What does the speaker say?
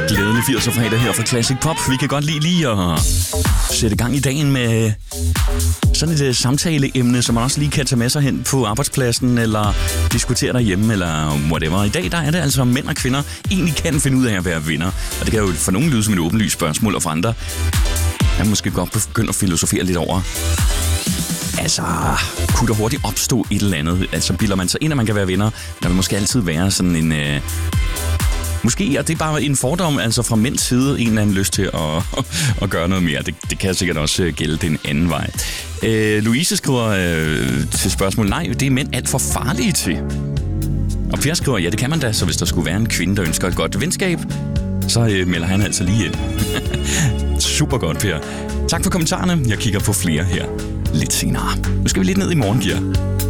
Glædelig 80'er fredag her fra Classic Pop. Vi kan godt lide lige at sætte gang i dagen med sådan et samtaleemne, som man også lige kan tage med sig hen på arbejdspladsen, eller diskutere derhjemme, eller whatever. I dag der er det altså, mænd og kvinder egentlig kan finde ud af at være venner. Og det kan jo for nogen lyde som et åbenlyst spørgsmål, og for andre kan måske godt begynde at filosofere lidt over. Altså, kunne der hurtigt opstå et eller andet? Altså, bilder man sig ind, at man kan være venner? Der vil måske altid være sådan en... Måske, og det er bare en fordom, altså fra mænds side, en eller anden lyst til at gøre noget mere. Det kan sikkert også gælde den anden vej. Louise skriver til spørgsmål, nej, det er mænd alt for farlige til. Og Per skriver, ja, det kan man da, så hvis der skulle være en kvinde, der ønsker et godt venskab, så melder han altså lige ind. Super godt, Per. Tak for kommentarerne. Jeg kigger på flere her lidt senere. Nu skal vi lidt ned i morgengear.